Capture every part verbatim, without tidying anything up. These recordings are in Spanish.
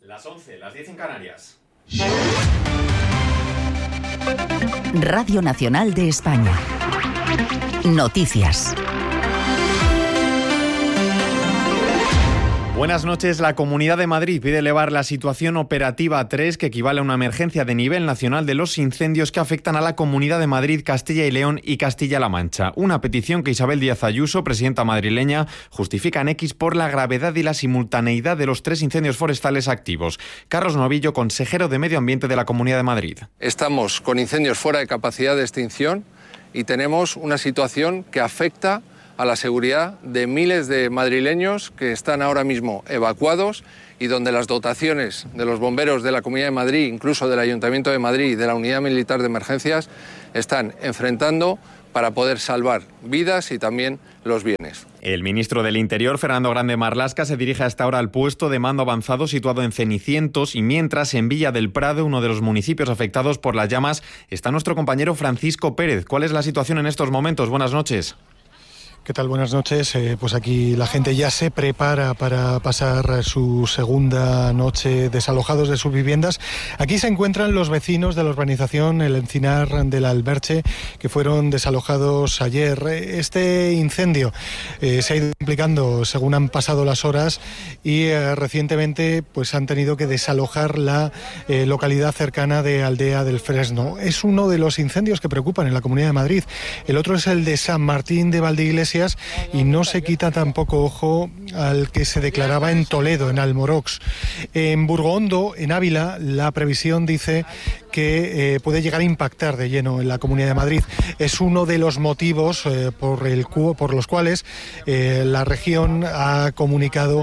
Las once, las diez en Canarias. Radio Nacional de España. Noticias. Buenas noches. La Comunidad de Madrid pide elevar la situación operativa tres, que equivale a una emergencia de nivel nacional de los incendios que afectan a la Comunidad de Madrid, Castilla y León y Castilla-La Mancha. Una petición que Isabel Díaz Ayuso, presidenta madrileña, justifica en X por la gravedad y la simultaneidad de los tres incendios forestales activos. Carlos Novillo, consejero de Medio Ambiente de la Comunidad de Madrid. Estamos con incendios fuera de capacidad de extinción y tenemos una situación que afecta a la seguridad de miles de madrileños que están ahora mismo evacuados y donde las dotaciones de los bomberos de la Comunidad de Madrid, incluso del Ayuntamiento de Madrid y de la Unidad Militar de Emergencias, están enfrentando para poder salvar vidas y también los bienes. El ministro del Interior, Fernando Grande Marlaska, se dirige hasta ahora al puesto de mando avanzado situado en Cenicientos, y mientras en Villa del Prado, uno de los municipios afectados por las llamas, está nuestro compañero Francisco Pérez. ¿Cuál es la situación en estos momentos? Buenas noches. ¿Qué tal? Buenas noches. Eh, pues aquí la gente ya se prepara para pasar su segunda noche desalojados de sus viviendas. Aquí se encuentran los vecinos de la urbanización El Encinar del Alberche, que fueron desalojados ayer. Este incendio eh, se ha ido complicando según han pasado las horas y eh, recientemente pues han tenido que desalojar la eh, localidad cercana de Aldea del Fresno. Es uno de los incendios que preocupan en la Comunidad de Madrid. El otro es el de San Martín de Valdeiglesias, y no se quita tampoco ojo al que se declaraba en Toledo, en Almorox. En Burgondo, en Ávila, la previsión dice que eh, puede llegar a impactar de lleno en la Comunidad de Madrid. Es uno de los motivos eh, por, el, por los cuales eh, la región ha comunicado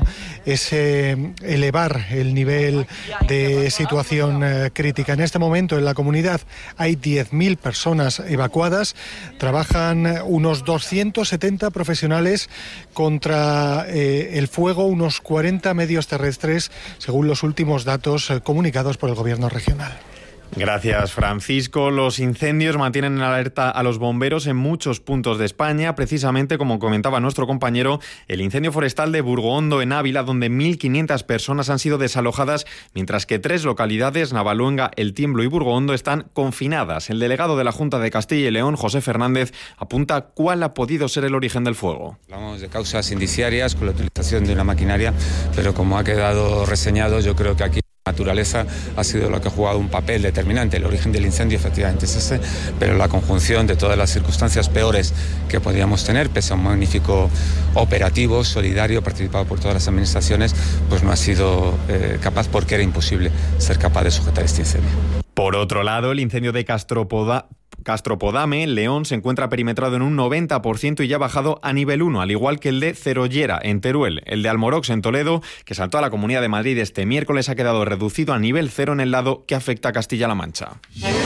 ese elevar el nivel de situación eh, crítica. En este momento en la comunidad hay diez mil personas evacuadas, trabajan unos doscientos setenta profesionales contra eh, el fuego, unos cuarenta medios terrestres, según los últimos datos eh, comunicados por el Gobierno regional. Gracias, Francisco. Los incendios mantienen en alerta a los bomberos en muchos puntos de España. Precisamente, como comentaba nuestro compañero, el incendio forestal de Burgondo, en Ávila, donde mil quinientas personas han sido desalojadas, mientras que tres localidades, Navaluenga, El Tiemblo y Burgondo, están confinadas. El delegado de la Junta de Castilla y León, José Fernández, apunta cuál ha podido ser el origen del fuego. Hablamos de causas indiciarias con la utilización de una maquinaria, pero como ha quedado reseñado, yo creo que aquí la naturaleza ha sido lo que ha jugado un papel determinante. El origen del incendio efectivamente es ese, pero la conjunción de todas las circunstancias peores que podríamos tener, pese a un magnífico operativo, solidario, participado por todas las administraciones, pues no ha sido eh, capaz, porque era imposible ser capaz de sujetar este incendio. Por otro lado, el incendio de Castropoda... Castropodame, León, se encuentra perimetrado en un noventa por ciento y ya ha bajado a nivel uno, al igual que el de Cerollera, en Teruel. El de Almorox, en Toledo, que saltó a la Comunidad de Madrid este miércoles, ha quedado reducido a nivel cero en el lado que afecta a Castilla-La Mancha.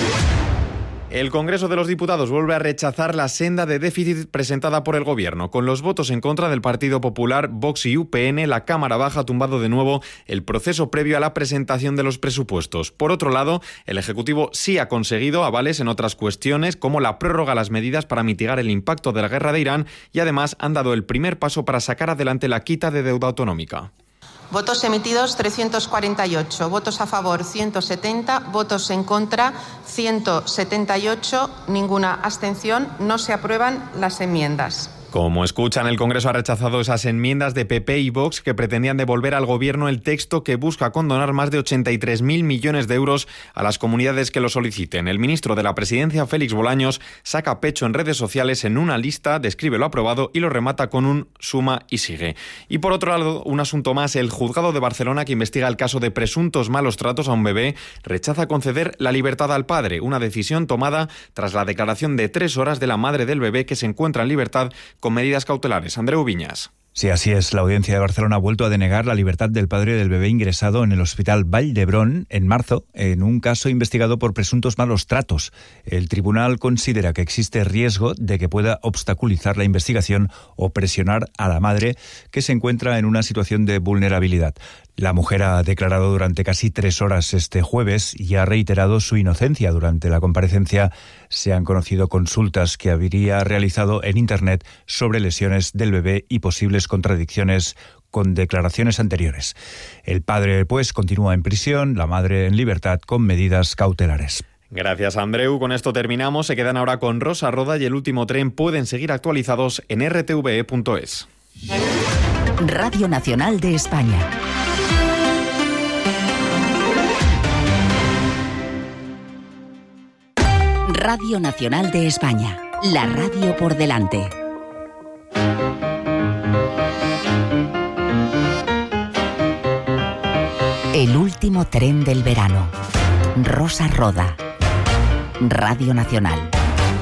El Congreso de los Diputados vuelve a rechazar la senda de déficit presentada por el Gobierno. Con los votos en contra del Partido Popular, Vox y U P N, la Cámara Baja ha tumbado de nuevo el proceso previo a la presentación de los presupuestos. Por otro lado, el Ejecutivo sí ha conseguido avales en otras cuestiones, como la prórroga a las medidas para mitigar el impacto de la guerra de Irán, y además han dado el primer paso para sacar adelante la quita de deuda autonómica. Votos emitidos trescientos cuarenta y ocho, votos a favor ciento setenta, votos en contra ciento setenta y ocho, ninguna abstención. No se aprueban las enmiendas. Como escuchan, el Congreso ha rechazado esas enmiendas de P P y Vox que pretendían devolver al Gobierno el texto que busca condonar más de ochenta y tres mil millones de euros a las comunidades que lo soliciten. El ministro de la Presidencia, Félix Bolaños, saca pecho en redes sociales en una lista, describe lo aprobado y lo remata con un suma y sigue. Y por otro lado, un asunto más, el Juzgado de Barcelona, que investiga el caso de presuntos malos tratos a un bebé, rechaza conceder la libertad al padre, una decisión tomada tras la declaración de tres horas de la madre del bebé, que se encuentra en libertad con medidas cautelares. Andreu Viñas. Sí, así es. La Audiencia de Barcelona ha vuelto a denegar la libertad del padre del bebé ingresado en el Hospital Vall d'Hebron en marzo, en un caso investigado por presuntos malos tratos. El tribunal considera que existe riesgo de que pueda obstaculizar la investigación o presionar a la madre, que se encuentra en una situación de vulnerabilidad. La mujer ha declarado durante casi tres horas este jueves y ha reiterado su inocencia. Durante la comparecencia se han conocido consultas que habría realizado en Internet sobre lesiones del bebé y posibles contradicciones con declaraciones anteriores. El padre, pues, continúa en prisión, la madre en libertad con medidas cautelares. Gracias, Andreu. Con esto terminamos. Se quedan ahora con Rosa Roda y El último tren. Pueden seguir actualizados en r t v e punto es. Radio Nacional de España. Radio Nacional de España. La radio por delante. El último tren del verano. Rosa Roda. Radio Nacional.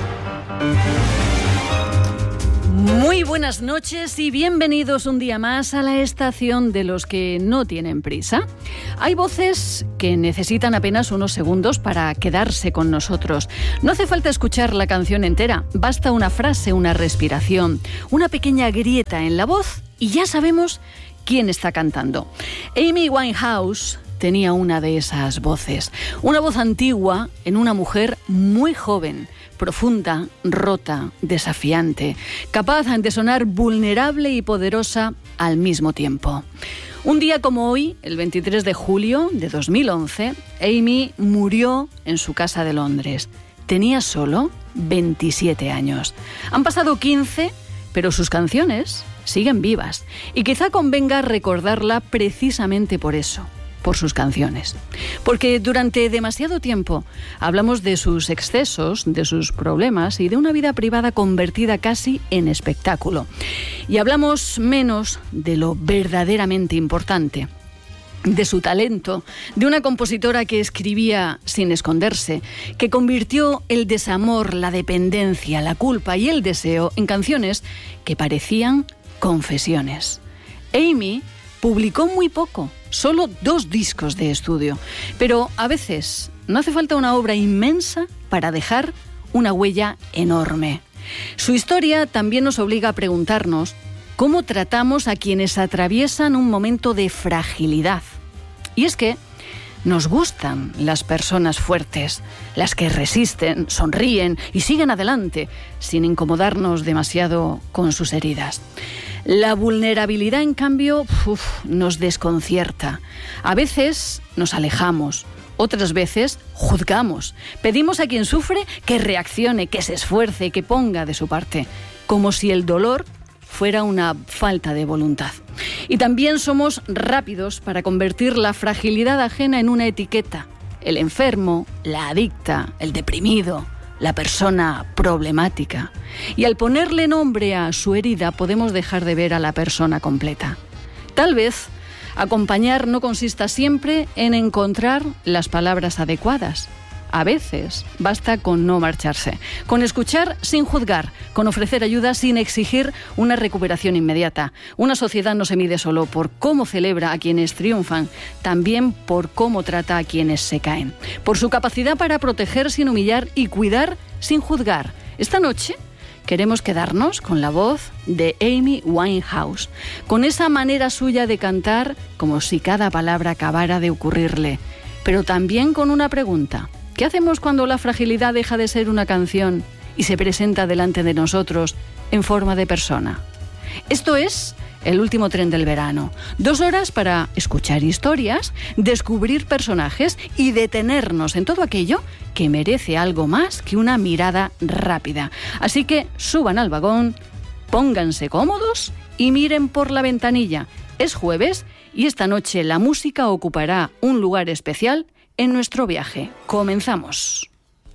Muy buenas noches y bienvenidos un día más a la estación de los que no tienen prisa. Hay voces que necesitan apenas unos segundos para quedarse con nosotros. No hace falta escuchar la canción entera, basta una frase, una respiración, una pequeña grieta en la voz y ya sabemos quién está cantando. Amy Winehouse tenía una de esas voces, una voz antigua en una mujer muy joven, profunda, rota, desafiante, capaz de sonar vulnerable y poderosa al mismo tiempo. Un día como hoy, el veintitrés de julio de dos mil once, Amy murió en su casa de Londres. Tenía solo veintisiete años. Han pasado quince, pero sus canciones siguen vivas. Y quizá convenga recordarla precisamente por eso. Por sus canciones. Porque durante demasiado tiempo hablamos de sus excesos, de sus problemas y de una vida privada convertida casi en espectáculo. Y hablamos menos de lo verdaderamente importante, de su talento, de una compositora que escribía sin esconderse, que convirtió el desamor, la dependencia, la culpa y el deseo en canciones que parecían confesiones. Amy publicó muy poco, solo dos discos de estudio, pero a veces no hace falta una obra inmensa para dejar una huella enorme. Su historia también nos obliga a preguntarnos cómo tratamos a quienes atraviesan un momento de fragilidad. Y es que nos gustan las personas fuertes, las que resisten, sonríen y siguen adelante, sin incomodarnos demasiado con sus heridas. La vulnerabilidad, en cambio, uf, nos desconcierta. A veces nos alejamos, otras veces juzgamos. Pedimos a quien sufre que reaccione, que se esfuerce, que ponga de su parte, como si el dolor fuera una falta de voluntad. Y también somos rápidos para convertir la fragilidad ajena en una etiqueta. El enfermo, la adicta, el deprimido, la persona problemática. Y al ponerle nombre a su herida podemos dejar de ver a la persona completa. Tal vez acompañar no consista siempre en encontrar las palabras adecuadas. A veces basta con no marcharse, con escuchar sin juzgar, con ofrecer ayuda sin exigir una recuperación inmediata. Una sociedad no se mide solo por cómo celebra a quienes triunfan, también por cómo trata a quienes se caen, por su capacidad para proteger sin humillar y cuidar sin juzgar. Esta noche queremos quedarnos con la voz de Amy Winehouse, con esa manera suya de cantar como si cada palabra acabara de ocurrirle, pero también con una pregunta. ¿Qué hacemos cuando la fragilidad deja de ser una canción y se presenta delante de nosotros en forma de persona? Esto es El último tren del verano. Dos horas para escuchar historias, descubrir personajes y detenernos en todo aquello que merece algo más que una mirada rápida. Así que suban al vagón, pónganse cómodos y miren por la ventanilla. Es jueves y esta noche la música ocupará un lugar especial en nuestro viaje. Comenzamos.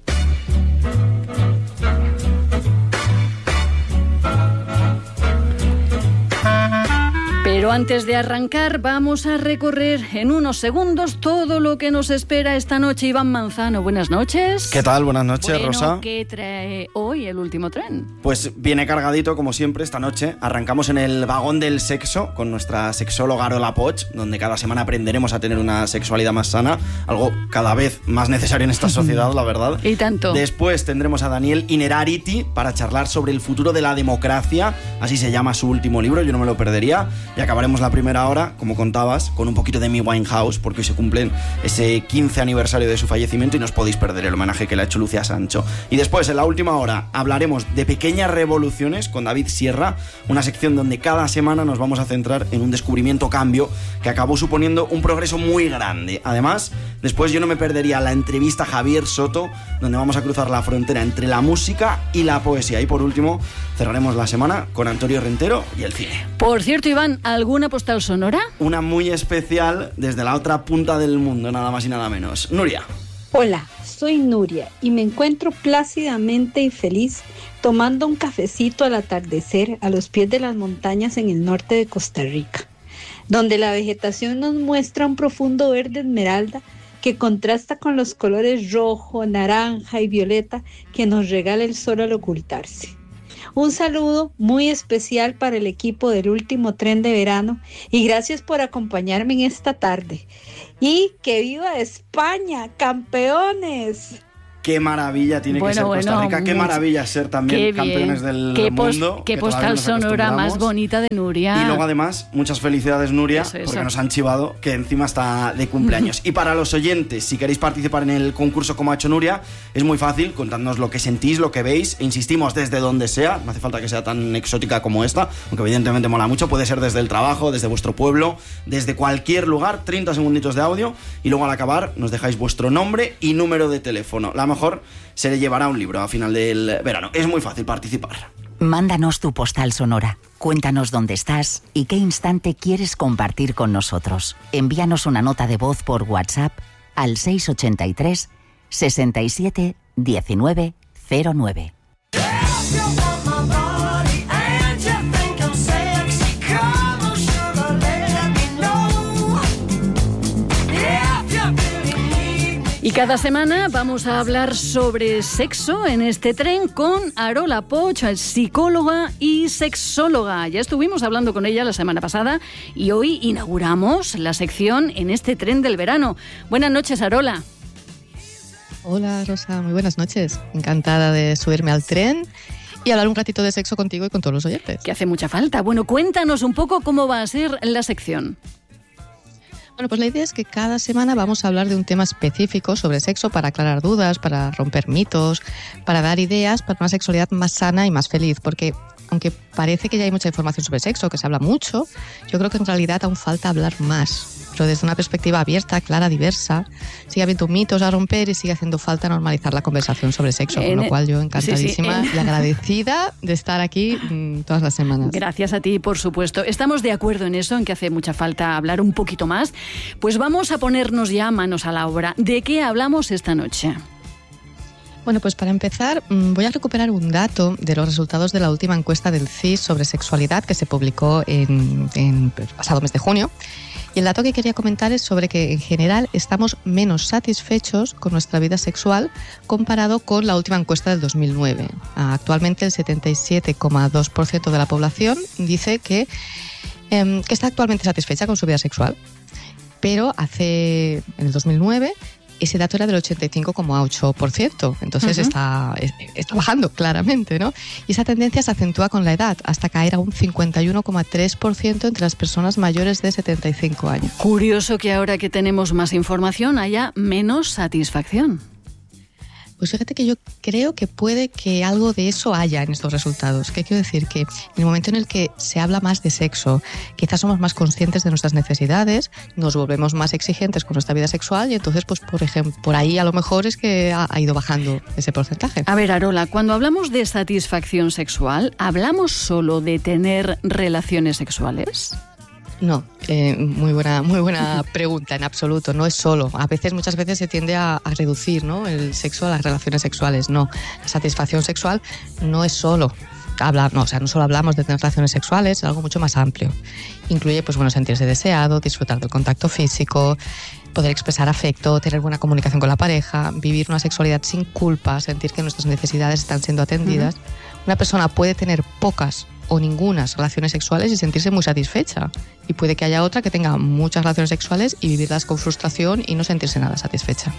Pero antes de arrancar, vamos a recorrer en unos segundos todo lo que nos espera esta noche. Iván Manzano, buenas noches. ¿Qué tal? Buenas noches, bueno, Rosa. ¿Qué trae hoy el último tren? Pues viene cargadito, como siempre, esta noche. Arrancamos en el vagón del sexo con nuestra sexóloga Arola Poch, donde cada semana aprenderemos a tener una sexualidad más sana, algo cada vez más necesario en esta sociedad, la verdad. Y tanto. Después tendremos a Daniel Innerarity para charlar sobre el futuro de la democracia, así se llama su último libro, yo no me lo perdería. Y acabaremos la primera hora, como contabas, con un poquito de Amy Winehouse, porque hoy se cumplen ese quince aniversario de su fallecimiento y no os podéis perder el homenaje que le ha hecho Lucía Sancho. Y después, en la última hora, hablaremos de pequeñas revoluciones con David Sierra, una sección donde cada semana nos vamos a centrar en un descubrimiento cambio que acabó suponiendo un progreso muy grande. Además, después yo no me perdería la entrevista a Javier Soto, donde vamos a cruzar la frontera entre la música y la poesía. Y por último, cerraremos la semana con Antonio Rentero y el cine. Por cierto, Iván, ¿alguna postal sonora? Una muy especial desde la otra punta del mundo, nada más y nada menos. Nuria. Hola, soy Nuria y me encuentro plácidamente y feliz tomando un cafecito al atardecer a los pies de las montañas en el norte de Costa Rica, donde la vegetación nos muestra un profundo verde esmeralda que contrasta con los colores rojo, naranja y violeta que nos regala el sol al ocultarse. Un saludo muy especial para el equipo del último tren de verano y gracias por acompañarme en esta tarde. ¡Y que viva España, campeones! Qué maravilla tiene bueno, que ser Costa Rica, bueno, qué maravilla ser también campeones del qué mundo. Post, qué postal sonora más bonita de Nuria. Y luego además, muchas felicidades Nuria, eso, eso. porque nos han chivado que encima está de cumpleaños. Y para los oyentes, si queréis participar en el concurso como ha hecho Nuria, es muy fácil, contadnos lo que sentís, lo que veis, e insistimos desde donde sea, no hace falta que sea tan exótica como esta, aunque evidentemente mola mucho, puede ser desde el trabajo, desde vuestro pueblo, desde cualquier lugar, treinta segunditos de audio, y luego al acabar nos dejáis vuestro nombre y número de teléfono. La mejor se le llevará un libro a final del verano. Es muy fácil participar. Mándanos tu postal sonora. Cuéntanos dónde estás y qué instante quieres compartir con nosotros. Envíanos una nota de voz por WhatsApp al seis ocho tres, seis siete, uno nueve cero nueve. Y cada semana vamos a hablar sobre sexo en este tren con Arola Poch, psicóloga y sexóloga. Ya estuvimos hablando con ella la semana pasada y hoy inauguramos la sección en este tren del verano. Buenas noches, Arola. Hola, Rosa, muy buenas noches. Encantada de subirme al tren y hablar un ratito de sexo contigo y con todos los oyentes. Que hace mucha falta. Bueno, cuéntanos un poco cómo va a ser la sección. Bueno, pues la idea es que cada semana vamos a hablar de un tema específico sobre sexo para aclarar dudas, para romper mitos, para dar ideas para una sexualidad más sana y más feliz, porque aunque parece que ya hay mucha información sobre sexo, que se habla mucho, yo creo que en realidad aún falta hablar más, pero desde una perspectiva abierta, clara, diversa. Sigue habiendo mitos a romper y sigue haciendo falta normalizar la conversación sobre sexo, con lo cual yo encantadísima sí, sí. y agradecida de estar aquí mmm, todas las semanas. Gracias a ti, por supuesto. Estamos de acuerdo en eso, en que hace mucha falta hablar un poquito más. Pues vamos a ponernos ya manos a la obra. ¿De qué hablamos esta noche? Bueno, pues para empezar voy a recuperar un dato de los resultados de la última encuesta del C I S sobre sexualidad que se publicó en, en el pasado mes de junio. Y el dato que quería comentar es sobre que en general estamos menos satisfechos con nuestra vida sexual comparado con la última encuesta del dos mil nueve. Actualmente el setenta y siete coma dos por ciento de la población dice que, eh, que está actualmente satisfecha con su vida sexual, pero hace en el dos mil nueve ese dato era del ochenta y cinco coma ocho por ciento, entonces uh-huh. está, está bajando claramente, ¿no? Y esa tendencia se acentúa con la edad, hasta caer a un cincuenta y uno coma tres por ciento entre las personas mayores de setenta y cinco años. Curioso que ahora que tenemos más información haya menos satisfacción. Pues fíjate que yo creo que puede que algo de eso haya en estos resultados. ¿Qué quiero decir? Que en el momento en el que se habla más de sexo, quizás somos más conscientes de nuestras necesidades, nos volvemos más exigentes con nuestra vida sexual y entonces, pues por ejemplo, por ahí a lo mejor es que ha, ha ido bajando ese porcentaje. A ver, Arola, cuando hablamos de satisfacción sexual, ¿hablamos solo de tener relaciones sexuales? No, eh, muy buena, muy buena pregunta, en absoluto, no es solo. A veces, muchas veces se tiende a, a reducir, ¿no?, el sexo a las relaciones sexuales. No, la satisfacción sexual no es solo hablar, no, o sea, no solo hablamos de tener relaciones sexuales, es algo mucho más amplio. Incluye, pues bueno, sentirse deseado, disfrutar del contacto físico, poder expresar afecto, tener buena comunicación con la pareja, vivir una sexualidad sin culpa, sentir que nuestras necesidades están siendo atendidas. Uh-huh. Una persona puede tener pocas o ningunas relaciones sexuales y sentirse muy satisfecha. Y puede que haya otra que tenga muchas relaciones sexuales y vivirlas con frustración y no sentirse nada satisfecha.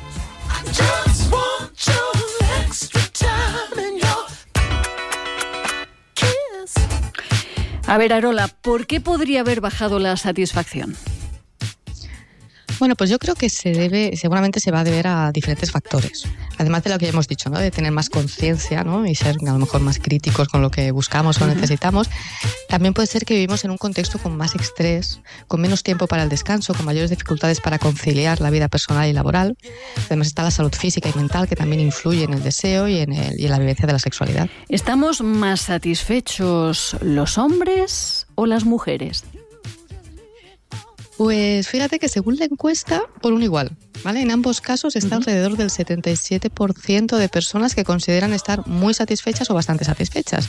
A ver, Arola, ¿por qué podría haber bajado la satisfacción? Bueno, pues yo creo que se debe, seguramente se va a deber a diferentes factores. Además de lo que ya hemos dicho, ¿no? De tener más conciencia, ¿no? Y ser a lo mejor más críticos con lo que buscamos o necesitamos. También puede ser que vivimos en un contexto con más estrés, con menos tiempo para el descanso, con mayores dificultades para conciliar la vida personal y laboral. Además está la salud física y mental, que también influye en el deseo y en, el, y en la vivencia de la sexualidad. ¿Estamos más satisfechos los hombres o las mujeres? Pues fíjate que según la encuesta, por un igual, ¿vale? En ambos casos está uh-huh. alrededor del setenta y siete por ciento de personas que consideran estar muy satisfechas o bastante satisfechas.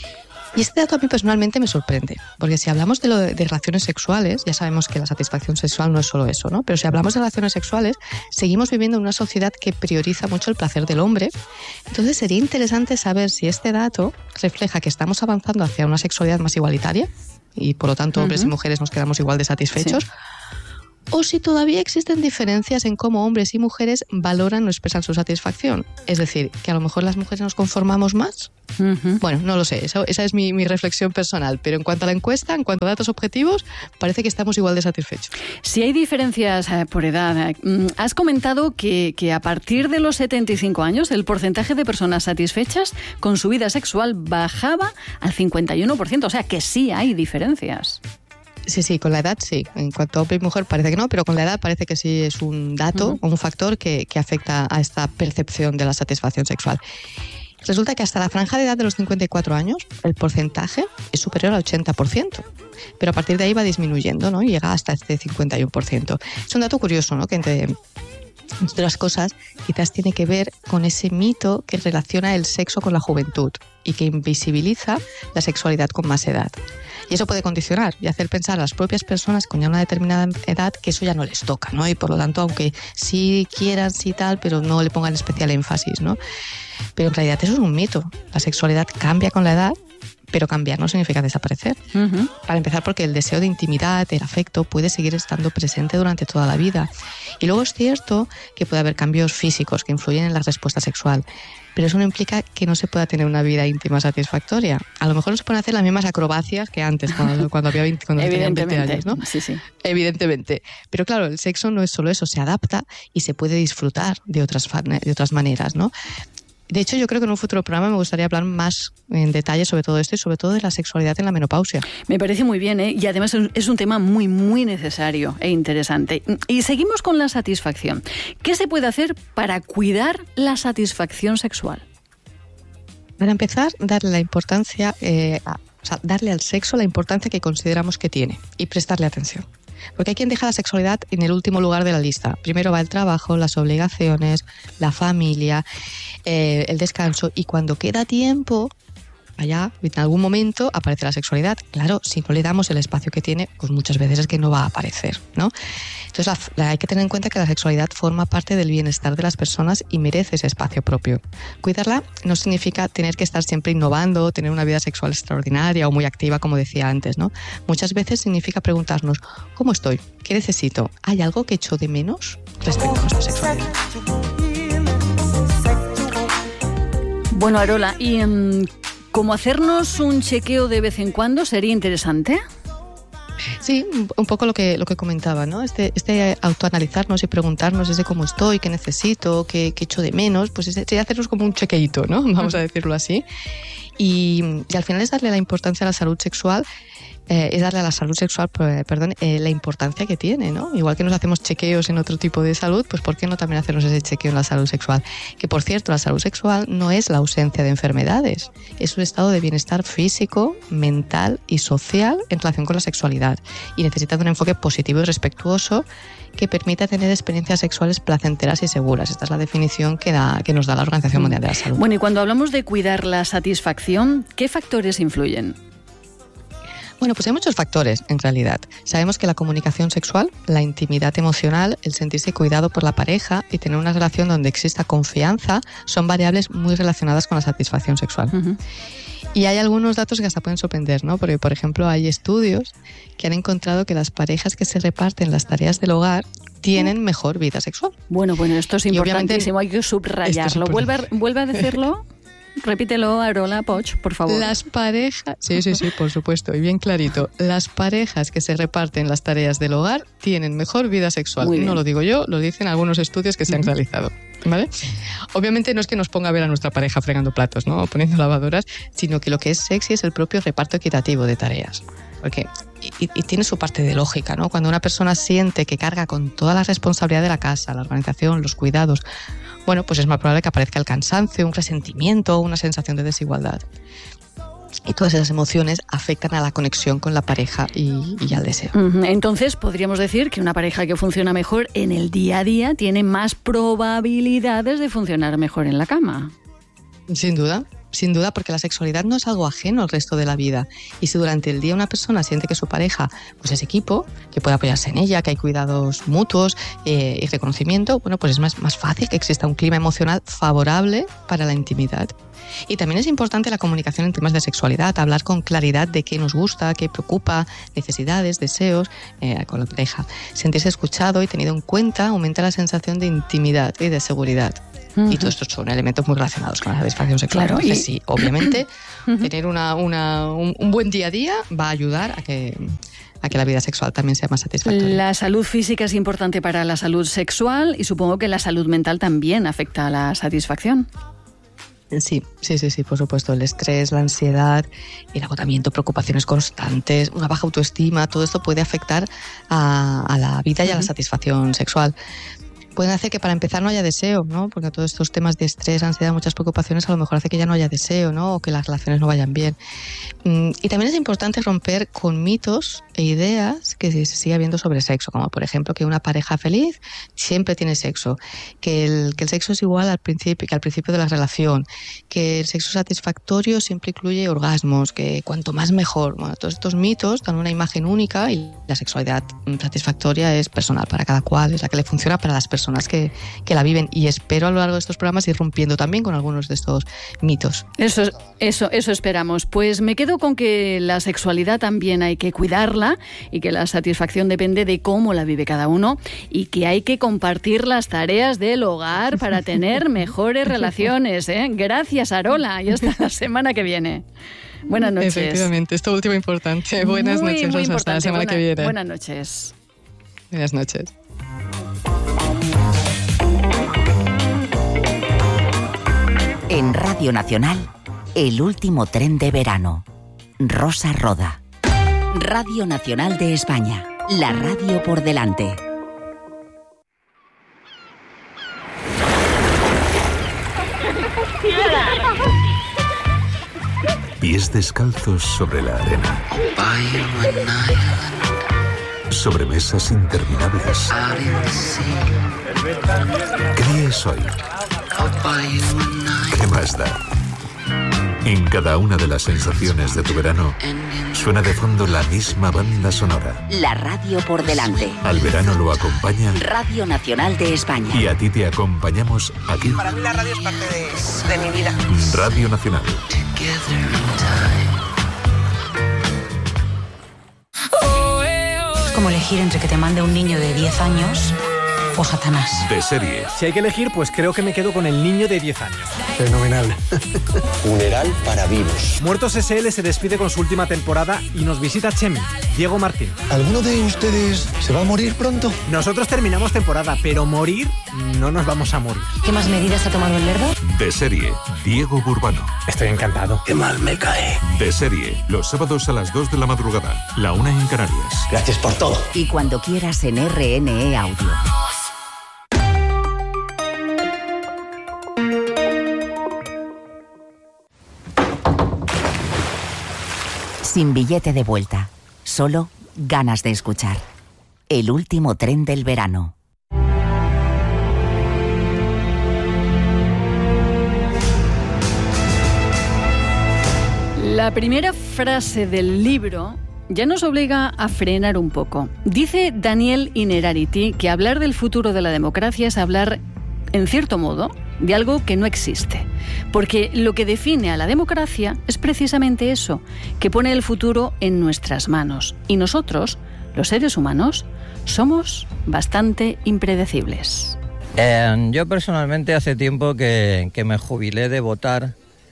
Y este dato a mí personalmente me sorprende, porque si hablamos de, lo de, de relaciones sexuales, ya sabemos que la satisfacción sexual no es solo eso, ¿no? Pero si hablamos de relaciones sexuales, seguimos viviendo en una sociedad que prioriza mucho el placer del hombre. Entonces sería interesante saber si este dato refleja que estamos avanzando hacia una sexualidad más igualitaria, y por lo tanto hombres uh-huh. y mujeres nos quedamos igual de satisfechos, sí. o si todavía existen diferencias en cómo hombres y mujeres valoran o expresan su satisfacción. Es decir, que a lo mejor las mujeres nos conformamos más. Uh-huh. Bueno, no lo sé, eso, esa es mi, mi reflexión personal, pero en cuanto a la encuesta, en cuanto a datos objetivos, parece que estamos igual de satisfechos. Si hay diferencias eh, por edad, eh, has comentado que, que a partir de los setenta y cinco años el porcentaje de personas satisfechas con su vida sexual bajaba al cincuenta y uno por ciento, o sea que sí hay diferencias. Sí, sí, con la edad sí. En cuanto a hombre y mujer parece que no, pero con la edad parece que sí es un dato uh-huh. o un factor que, que afecta a esta percepción de la satisfacción sexual. Resulta que hasta la franja de edad de los cincuenta y cuatro años el porcentaje es superior al ochenta por ciento, pero a partir de ahí va disminuyendo, ¿no? Y llega hasta este cincuenta y uno por ciento. Es un dato curioso, ¿no? Que entre, entre otras cosas quizás tiene que ver con ese mito que relaciona el sexo con la juventud y que invisibiliza la sexualidad con más edad. Y eso puede condicionar y hacer pensar a las propias personas con ya una determinada edad que eso ya no les toca, ¿no? Y por lo tanto, aunque sí quieran, sí tal, pero no le pongan especial énfasis, ¿no? Pero en realidad eso es un mito. La sexualidad cambia con la edad, pero cambiar no significa desaparecer. Uh-huh. Para empezar, porque el deseo de intimidad, el afecto, puede seguir estando presente durante toda la vida. Y luego es cierto que puede haber cambios físicos que influyen en la respuesta sexual, pero eso no implica que no se pueda tener una vida íntima satisfactoria. A lo mejor no se pueden hacer las mismas acrobacias que antes, cuando, cuando había veinte, cuando tenían veinte años, ¿no? Sí, sí. Evidentemente. Pero claro, el sexo no es solo eso, se adapta y se puede disfrutar de otras, de otras maneras, ¿no? De hecho, yo creo que en un futuro programa me gustaría hablar más en detalle sobre todo esto y sobre todo de la sexualidad en la menopausia. Me parece muy bien, ¿eh? Y además es un tema muy, muy necesario e interesante. Y seguimos con la satisfacción. ¿Qué se puede hacer para cuidar la satisfacción sexual? Para empezar, darle la importancia, eh, a, o sea, darle al sexo la importancia que consideramos que tiene y prestarle atención. Porque hay quien deja la sexualidad en el último lugar de la lista. Primero va el trabajo, las obligaciones, la familia, eh, el descanso, y cuando queda tiempo, allá, en algún momento, aparece la sexualidad. Claro, si no le damos el espacio que tiene, pues muchas veces es que no va a aparecer, ¿no? Entonces la, la, hay que tener en cuenta que la sexualidad forma parte del bienestar de las personas y merece ese espacio propio. Cuidarla no significa tener que estar siempre innovando, tener una vida sexual extraordinaria o muy activa, como decía antes, ¿no? Muchas veces significa preguntarnos, ¿cómo estoy? ¿Qué necesito? ¿Hay algo que echo de menos respecto a nuestra sexualidad? Bueno, Arola, ¿y um, cómo hacernos un chequeo de vez en cuando sería interesante? Sí, un poco lo que lo que comentaba, ¿no? Este, este autoanalizarnos y preguntarnos desde cómo estoy, qué necesito, qué, qué echo de menos, pues sería hacernos como un chequeito, ¿no? Vamos a decirlo así. Y, y al final es darle la importancia a la salud sexual, eh, es darle a la salud sexual, perdón, eh, la importancia que tiene, ¿no? Igual que nos hacemos chequeos en otro tipo de salud, pues ¿por qué no también hacernos ese chequeo en la salud sexual? Que, por cierto, la salud sexual no es la ausencia de enfermedades, es un estado de bienestar físico, mental y social en relación con la sexualidad, y necesita de un enfoque positivo y respetuoso que permita tener experiencias sexuales placenteras y seguras. Esta es la definición que, da, que nos da la Organización Mundial de la Salud. Bueno, y cuando hablamos de cuidar la satisfacción, ¿qué factores influyen? Bueno, pues hay muchos factores, en realidad. Sabemos que la comunicación sexual, la intimidad emocional, el sentirse cuidado por la pareja y tener una relación donde exista confianza son variables muy relacionadas con la satisfacción sexual. Uh-huh. Y hay algunos datos que hasta pueden sorprender, ¿no? Porque, por ejemplo, hay estudios que han encontrado que las parejas que se reparten las tareas del hogar tienen mejor vida sexual. Bueno, bueno, esto es importantísimo, hay que subrayarlo. Vuelve a, vuelve a decirlo. Repítelo, Arola Poch, por favor. Las parejas... Sí, sí, sí, por supuesto, y bien clarito. Las parejas que se reparten las tareas del hogar tienen mejor vida sexual. No lo digo yo, lo dicen algunos estudios que se han uh-huh. realizado. ¿Vale? Obviamente no es que nos ponga a ver a nuestra pareja fregando platos, ¿no? O poniendo lavadoras, sino que lo que es sexy es el propio reparto equitativo de tareas. Porque, y, y tiene su parte de lógica, ¿no? Cuando una persona siente que carga con toda la responsabilidad de la casa, la organización, los cuidados, bueno, pues es más probable que aparezca el cansancio, un resentimiento, una sensación de desigualdad. Y todas esas emociones afectan a la conexión con la pareja y, y al deseo. Entonces, podríamos decir que una pareja que funciona mejor en el día a día tiene más probabilidades de funcionar mejor en la cama. Sin duda. Sin duda, porque la sexualidad no es algo ajeno al resto de la vida. Y si durante el día una persona siente que su pareja pues es equipo, que puede apoyarse en ella, que hay cuidados mutuos eh, y reconocimiento, bueno, pues es más, más fácil que exista un clima emocional favorable para la intimidad. Y también es importante la comunicación en temas de sexualidad, hablar con claridad de qué nos gusta, qué preocupa, necesidades, deseos eh, con la pareja. Sentirse escuchado y tenido en cuenta aumenta la sensación de intimidad y de seguridad. Uh-huh. Y todos estos son elementos muy relacionados con la satisfacción sexual. Claro, Entonces, y... sí, obviamente, uh-huh. tener una, una, un, un buen día a día va a ayudar a que... a que la vida sexual también sea más satisfactoria. La salud física es importante para la salud sexual y supongo que la salud mental también afecta a la satisfacción. Sí, sí, sí, sí, por supuesto. El estrés, la ansiedad, el agotamiento, preocupaciones constantes, una baja autoestima, todo esto puede afectar a, a la vida y a la satisfacción sexual. Pueden hacer que para empezar no haya deseo, ¿no? Porque todos estos temas de estrés, ansiedad, muchas preocupaciones a lo mejor hace que ya no haya deseo, ¿no? O que las relaciones no vayan bien. Y también es importante romper con mitos e ideas que se sigue habiendo sobre sexo, como por ejemplo que una pareja feliz siempre tiene sexo, que el, que el sexo es igual al principio, que al principio de la relación, que el sexo satisfactorio siempre incluye orgasmos, que cuanto más mejor. Bueno, todos estos mitos dan una imagen única y la sexualidad satisfactoria es personal para cada cual, es la que le funciona para las personas Que, que la viven, y espero a lo largo de estos programas ir rompiendo también con algunos de estos mitos. Eso, eso, eso esperamos. Pues me quedo con que la sexualidad también hay que cuidarla y que la satisfacción depende de cómo la vive cada uno y que hay que compartir las tareas del hogar para tener mejores relaciones, ¿eh? Gracias, Arola, y hasta la semana que viene. Buenas noches. Efectivamente, esto último importante. Buenas muy, noches, muy Rosa, hasta la semana buena, que viene. Buenas noches. Buenas noches. En Radio Nacional, el último tren de verano. Rosa Roda. Radio Nacional de España. La radio por delante. Pies descalzos sobre la arena. Sobre mesas interminables. ¿Qué día es hoy? ¿Qué más da? En cada una de las sensaciones de tu verano suena de fondo la misma banda sonora. La radio por delante. Al verano lo acompaña Radio Nacional de España. Y a ti te acompañamos aquí. Para mí la radio es parte de, de mi vida. Radio Nacional. Es como elegir entre que te mande un niño de diez años o Satanás. De serie. Si hay que elegir, pues creo que me quedo con el niño de diez años. Fenomenal. Funeral para vivos. Muertos ese ele se despide con su última temporada y nos visita Chemi, Diego Martín. ¿Alguno de ustedes se va a morir pronto? Nosotros terminamos temporada, pero morir no nos vamos a morir. ¿Qué más medidas ha tomado el Lerdo? De serie, Diego Burbano. Estoy encantado. Qué mal me cae. De serie, los sábados a las dos de la madrugada, la una en Canarias. Gracias por todo. Y cuando quieras en R N E Audio. Sin billete de vuelta, solo ganas de escuchar. El último tren del verano. La primera frase del libro ya nos obliga a frenar un poco. Dice Daniel Innerarity que hablar del futuro de la democracia es hablar, en cierto modo, de algo que no existe. Porque lo que define a la democracia es precisamente eso, que pone el futuro en nuestras manos. Y nosotros, los seres humanos, somos bastante impredecibles. Eh, yo personalmente hace tiempo que, que me jubilé de votar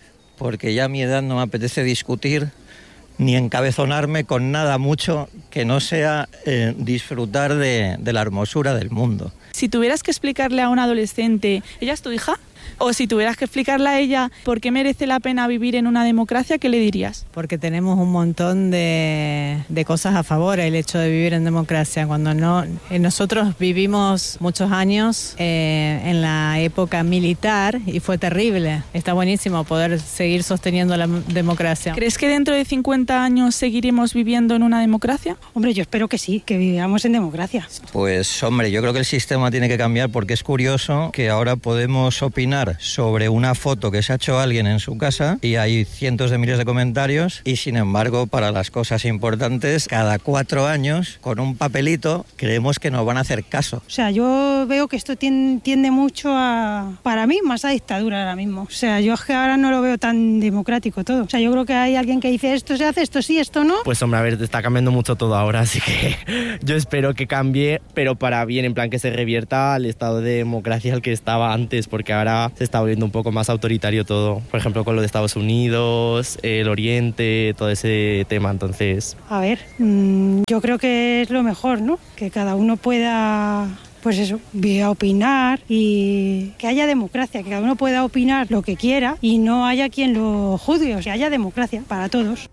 porque ya a mi edad no me apetece discutir ni encabezonarme con nada mucho que no sea eh, disfrutar de, de la hermosura del mundo. Si tuvieras que explicarle a un adolescente, ¿ella es tu hija? O si tuvieras que explicarle a ella por qué merece la pena vivir en una democracia, ¿qué le dirías? Porque tenemos un montón de, de cosas a favor el hecho de vivir en democracia. Cuando no, nosotros vivimos muchos años eh, en la época militar y fue terrible. Está buenísimo poder seguir sosteniendo la democracia. ¿Crees que dentro de cincuenta años seguiremos viviendo en una democracia? Hombre, yo espero que sí, que vivamos en democracia. Pues hombre, yo creo que el sistema tiene que cambiar, porque es curioso que ahora podemos opinar sobre una foto que se ha hecho alguien en su casa y hay cientos de miles de comentarios, y sin embargo para las cosas importantes cada cuatro años con un papelito creemos que nos van a hacer caso. O sea, yo veo que esto tiende mucho a, para mí, más a dictadura ahora mismo. O sea, yo es que ahora no lo veo tan democrático todo. O sea, yo creo que hay alguien que dice esto se hace, esto sí, esto no. Pues hombre, a ver, está cambiando mucho todo ahora, así que yo espero que cambie, pero para bien, en plan que se revierta al estado de democracia al que estaba antes, porque ahora se está volviendo un poco más autoritario todo, por ejemplo con lo de Estados Unidos, el Oriente, todo ese tema. Entonces, a ver, mmm, yo creo que es lo mejor, ¿no? Que cada uno pueda, pues eso, a opinar y que haya democracia, que cada uno pueda opinar lo que quiera y no haya quien lo juzgue, o sea, haya democracia para todos.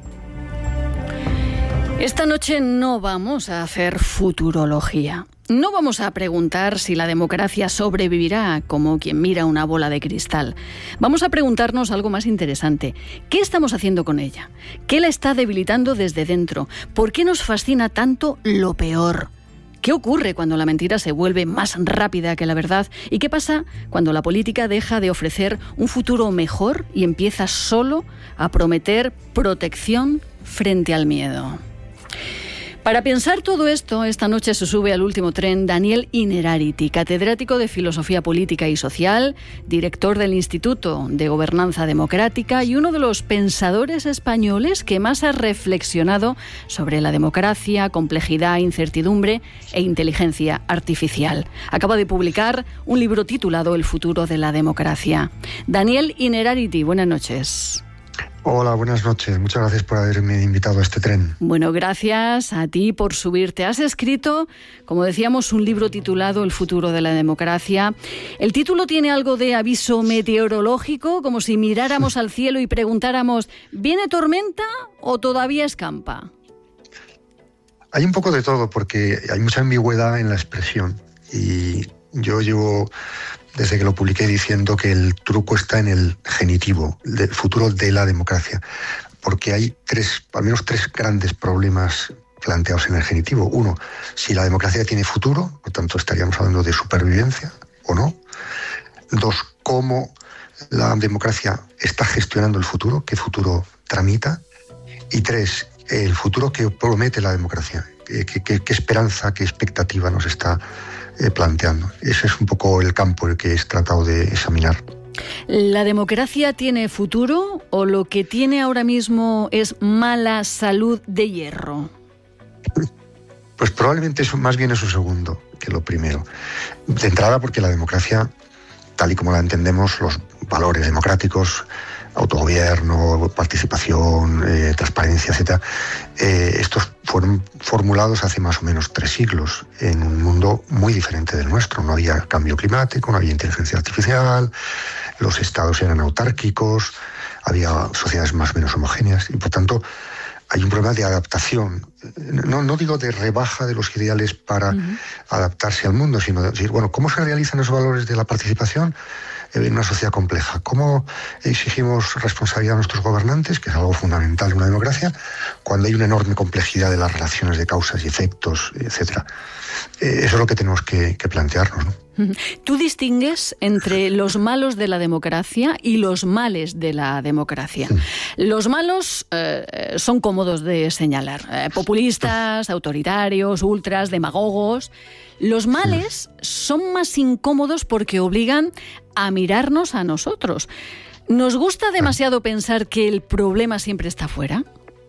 Esta noche no vamos a hacer futurología. No vamos a preguntar si la democracia sobrevivirá como quien mira una bola de cristal. Vamos a preguntarnos algo más interesante. ¿Qué estamos haciendo con ella? ¿Qué la está debilitando desde dentro? ¿Por qué nos fascina tanto lo peor? ¿Qué ocurre cuando la mentira se vuelve más rápida que la verdad? ¿Y qué pasa cuando la política deja de ofrecer un futuro mejor y empieza solo a prometer protección frente al miedo? Para pensar todo esto, esta noche se sube al último tren Daniel Innerarity, catedrático de Filosofía Política y Social, director del Instituto de Gobernanza Democrática y uno de los pensadores españoles que más ha reflexionado sobre la democracia, complejidad, incertidumbre e inteligencia artificial. Acaba de publicar un libro titulado El futuro de la democracia. Daniel Innerarity, buenas noches. Hola, buenas noches. Muchas gracias por haberme invitado a este tren. Bueno, gracias a ti por subirte. Has escrito, como decíamos, un libro titulado El futuro de la democracia. El título tiene algo de aviso meteorológico, como si miráramos al cielo y preguntáramos, ¿viene tormenta o todavía escampa? Hay un poco de todo, porque hay mucha ambigüedad en la expresión. Y yo llevo, desde que lo publiqué, diciendo que el truco está en el genitivo, el futuro de la democracia, porque hay tres, al menos tres grandes problemas planteados en el genitivo. Uno, si la democracia tiene futuro, por tanto estaríamos hablando de supervivencia o no. Dos, cómo la democracia está gestionando el futuro, qué futuro tramita. Y tres, el futuro que promete la democracia, qué, qué, qué esperanza, qué expectativa nos está Eh, planteando. Ese es un poco el campo el que he tratado de examinar. ¿La democracia tiene futuro o lo que tiene ahora mismo es mala salud de hierro? Pues probablemente eso más bien es un segundo que lo primero. De entrada, porque la democracia, tal y como la entendemos, los valores democráticos, autogobierno, participación, eh, transparencia, etcétera, eh, estos fueron formulados hace más o menos tres siglos en un mundo muy diferente del nuestro. No había cambio climático, no había inteligencia artificial, los estados eran autárquicos, había sociedades más o menos homogéneas y por tanto hay un problema de adaptación. No, no digo de rebaja de los ideales para uh-huh. adaptarse al mundo, sino de decir, bueno, ¿cómo se realizan esos valores de la participación en una sociedad compleja? ¿Cómo exigimos responsabilidad a nuestros gobernantes, que es algo fundamental en una democracia, cuando hay una enorme complejidad de las relaciones de causas y efectos, etcétera? Eh, eso es lo que tenemos que, que plantearnos, ¿no? ¿Tú distingues entre los malos de la democracia y los males de la democracia? Los malos eh, son cómodos de señalar. Eh, populistas, autoritarios, ultras, demagogos. Los males son más incómodos porque obligan a mirarnos a nosotros. ¿Nos gusta demasiado pensar que el problema siempre está fuera?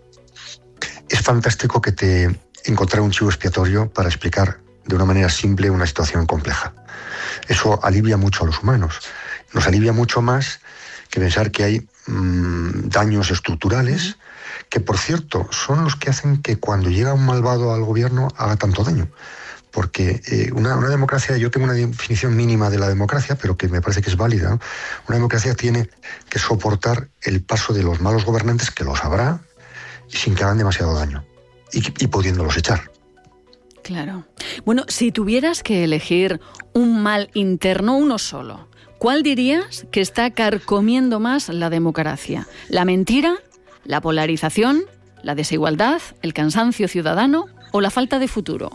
Es fantástico que te encontré un chivo expiatorio para explicar de una manera simple una situación compleja. Eso alivia mucho a los humanos. Nos alivia mucho más que pensar que hay mmm, daños estructurales, que por cierto son los que hacen que cuando llega un malvado al gobierno haga tanto daño. Porque eh, una, una democracia, yo tengo una definición mínima de la democracia, pero que me parece que es válida, ¿no? Una democracia tiene que soportar el paso de los malos gobernantes, que los habrá, sin que hagan demasiado daño, y, y pudiéndolos echar. Claro. Bueno, si tuvieras que elegir un mal interno, uno solo, ¿cuál dirías que está carcomiendo más la democracia? ¿La mentira, la polarización, la desigualdad, el cansancio ciudadano o la falta de futuro?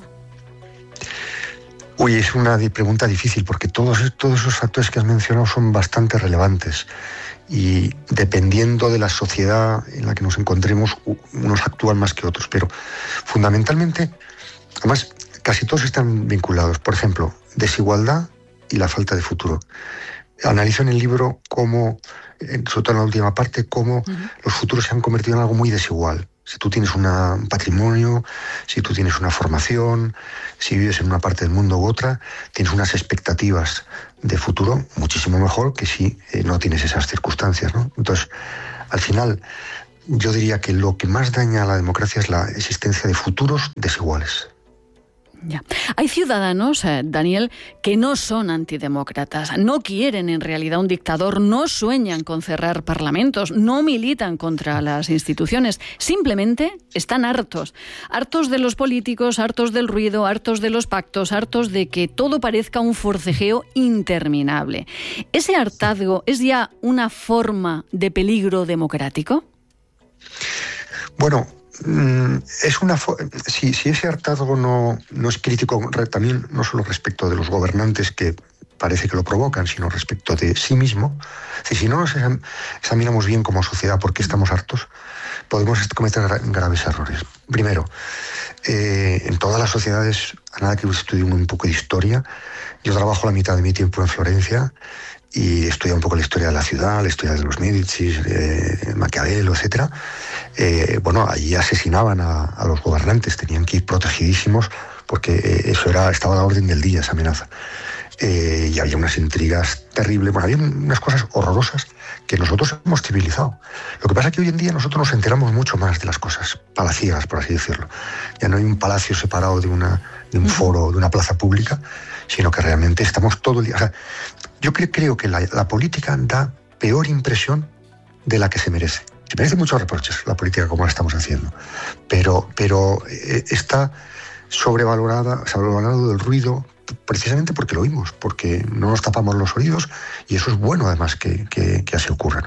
Uy, es una pregunta difícil porque todos, todos esos factores que has mencionado son bastante relevantes y dependiendo de la sociedad en la que nos encontremos, unos actúan más que otros, pero fundamentalmente, además, casi todos están vinculados. Por ejemplo, desigualdad y la falta de futuro. Analizo en el libro cómo, sobre todo en la última parte, cómo uh-huh. los futuros se han convertido en algo muy desigual. Si tú tienes una, un patrimonio, si tú tienes una formación, si vives en una parte del mundo u otra, tienes unas expectativas de futuro muchísimo mejor que si eh, no tienes esas circunstancias, ¿no? Entonces, al final, yo diría que lo que más daña a la democracia es la existencia de futuros desiguales. Ya. Hay ciudadanos, eh, Daniel, que no son antidemócratas, no quieren en realidad un dictador, no sueñan con cerrar parlamentos, no militan contra las instituciones, simplemente están hartos. Hartos de los políticos, hartos del ruido, hartos de los pactos, hartos de que todo parezca un forcejeo interminable. ¿Ese hartazgo es ya una forma de peligro democrático? Bueno, es una si, si ese hartazgo no, no es crítico también, no solo respecto de los gobernantes que parece que lo provocan, sino respecto de sí mismo, si, si no nos examinamos bien como sociedad por qué estamos hartos, podemos cometer graves errores. Primero, eh, en todas las sociedades, a nada que estudie un poco de historia, yo trabajo la mitad de mi tiempo en Florencia y estudia un poco la historia de la ciudad, la historia de los Médicis, eh, Maquiavelo, etcétera. Eh, bueno, allí asesinaban a, a los gobernantes, tenían que ir protegidísimos porque eh, eso era estaba a la orden del día, esa amenaza. Eh, y había unas intrigas terribles, bueno, había unas cosas horrorosas que nosotros hemos civilizado. Lo que pasa es que hoy en día nosotros nos enteramos mucho más de las cosas palaciegas, por así decirlo. Ya no hay un palacio separado de, una, de un foro, de una plaza pública, sino que realmente estamos todo el día... O sea, yo creo, creo que la, la política da peor impresión de la que se merece. Se merece muchos reproches la política como la estamos haciendo, pero, pero eh, está sobrevalorada, sobrevalorado del ruido, precisamente porque lo oímos, porque no nos tapamos los oídos y eso es bueno además que, que, que así ocurra, ¿no?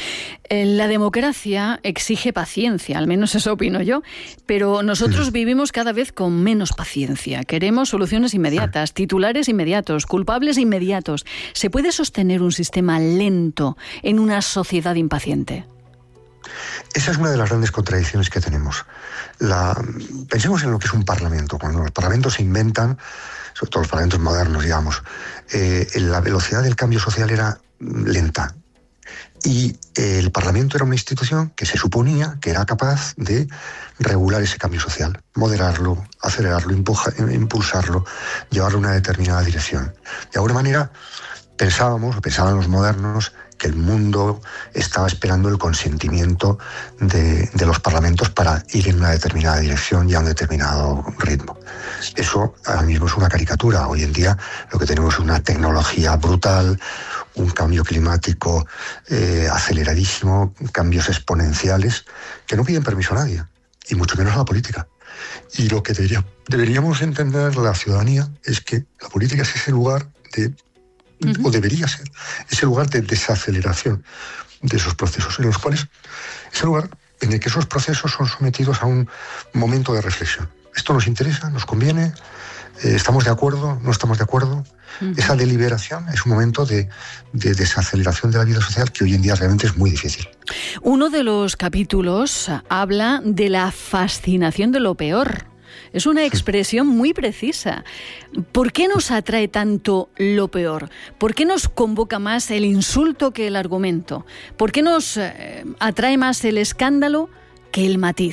La democracia exige paciencia, al menos eso opino yo, pero nosotros sí. vivimos cada vez con menos paciencia. Queremos soluciones inmediatas, titulares inmediatos, culpables inmediatos. ¿Se puede sostener un sistema lento en una sociedad impaciente? Esa es una de las grandes contradicciones que tenemos. La, pensemos en lo que es un parlamento. Cuando los parlamentos se inventan, sobre todo los parlamentos modernos, digamos, eh, la velocidad del cambio social era lenta. Y eh, el Parlamento era una institución que se suponía que era capaz de regular ese cambio social, moderarlo, acelerarlo, impuja, impulsarlo, llevarlo a una determinada dirección. De alguna manera pensábamos, o pensaban los modernos, que el mundo estaba esperando el consentimiento de, de los parlamentos para ir en una determinada dirección y a un determinado ritmo. Eso ahora mismo es una caricatura. Hoy en día lo que tenemos es una tecnología brutal, un cambio climático eh, aceleradísimo, cambios exponenciales que no piden permiso a nadie, y mucho menos a la política. Y lo que debería, deberíamos entender la ciudadanía es que la política es ese lugar de... Uh-huh. o debería ser, ese lugar de desaceleración de esos procesos, en los cuales, ese lugar en el que esos procesos son sometidos a un momento de reflexión. Esto nos interesa, nos conviene, eh, estamos de acuerdo, no estamos de acuerdo. Uh-huh. Esa deliberación es un momento de, de desaceleración de la vida social que hoy en día realmente es muy difícil. Uno de los capítulos habla de la fascinación de lo peor. Es una expresión muy precisa. ¿Por qué nos atrae tanto lo peor? ¿Por qué nos convoca más el insulto que el argumento? ¿Por qué nos eh, atrae más el escándalo que el matiz?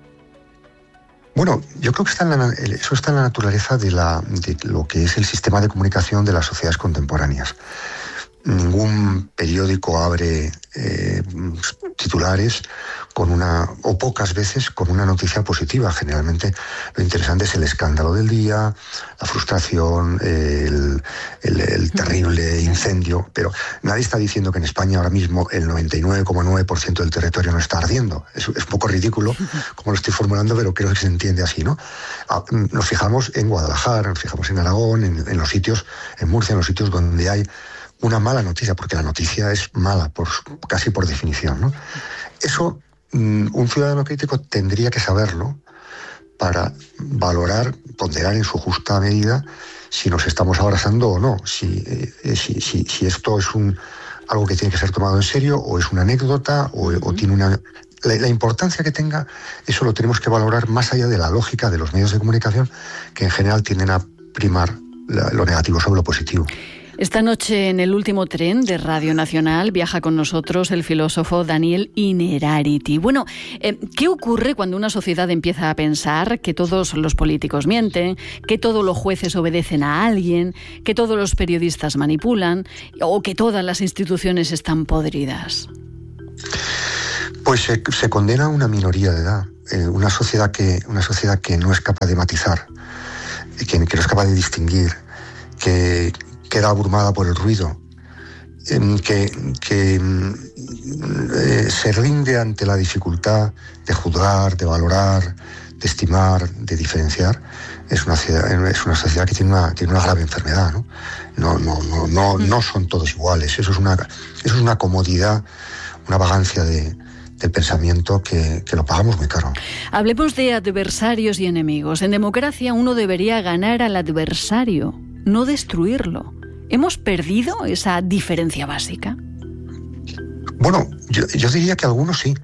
Bueno, yo creo que está en la, eso está en la naturaleza de, la, de lo que es el sistema de comunicación de las sociedades contemporáneas. ningún periódico abre eh, titulares con una, o pocas veces con una noticia positiva. Generalmente lo interesante es el escándalo del día, la frustración, el, el, el terrible incendio, pero nadie está diciendo que en España ahora mismo el noventa y nueve coma nueve por ciento del territorio no está ardiendo. Es, es un poco ridículo como lo estoy formulando, pero creo que se entiende así, ¿no? Nos fijamos en Guadalajara, nos fijamos en Aragón, en, en los sitios, en Murcia, en los sitios donde hay una mala noticia, porque la noticia es mala, por, casi por definición, ¿no? Eso, un ciudadano crítico tendría que saberlo para valorar, ponderar en su justa medida si nos estamos abrazando o no, si, eh, si, si, si esto es un, algo que tiene que ser tomado en serio, o es una anécdota, o, o tiene una... La, la importancia que tenga, eso lo tenemos que valorar más allá de la lógica de los medios de comunicación, que en general tienden a primar la, lo negativo sobre lo positivo. Esta noche en el último tren de Radio Nacional viaja con nosotros el filósofo Daniel Innerarity. Bueno, eh, ¿qué ocurre cuando una sociedad empieza a pensar que todos los políticos mienten, que todos los jueces obedecen a alguien, que todos los periodistas manipulan o que todas las instituciones están podridas? Pues se, se condena a una minoría de edad, eh, una sociedad que una sociedad que no es capaz de matizar, que, que no es capaz de distinguir, que queda abrumada por el ruido, que, que eh, se rinde ante la dificultad de juzgar, de valorar, de estimar, de diferenciar. Es una sociedad, es una sociedad que tiene una, tiene una grave enfermedad, ¿no? No, no, no, no, no son todos iguales. Eso es una, eso es una comodidad, una vagancia de, del pensamiento que, que lo pagamos muy caro. Hablemos de adversarios y enemigos. En democracia uno debería ganar al adversario, no destruirlo. ¿Hemos perdido esa diferencia básica? Bueno, yo, yo diría que algunos sí,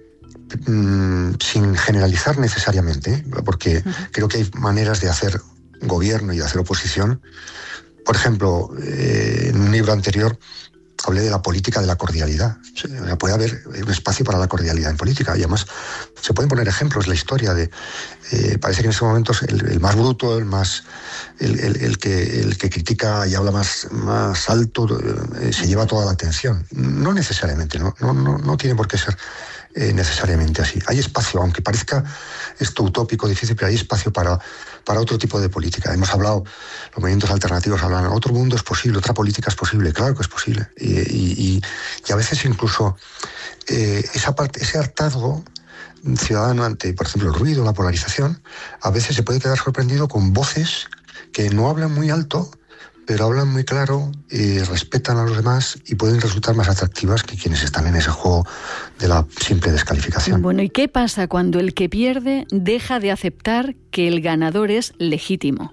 mm, sin generalizar necesariamente, ¿eh? Porque uh-huh. creo que hay maneras de hacer gobierno y de hacer oposición. Por ejemplo, eh, en un libro anterior hablé de la política de la cordialidad. O sea, puede haber un espacio para la cordialidad en política, y además se pueden poner ejemplos. La historia de eh, parece que en estos momentos el, el más bruto, el más el, el, el que el que critica y habla más más alto eh, se lleva toda la atención. No necesariamente, no no no, no tiene por qué ser eh, necesariamente así. Hay espacio, aunque parezca esto utópico, difícil, pero hay espacio para para otro tipo de política. Hemos hablado, los movimientos alternativos hablan, otro mundo es posible, otra política es posible, claro que es posible. Y, y, y a veces incluso eh, esa parte, ese hartazgo ciudadano ante, por ejemplo, el ruido, la polarización, a veces se puede quedar sorprendido con voces que no hablan muy alto, pero hablan muy claro, y respetan a los demás y pueden resultar más atractivas que quienes están en ese juego de la simple descalificación. Bueno, ¿y qué pasa cuando el que pierde deja de aceptar que el ganador es legítimo?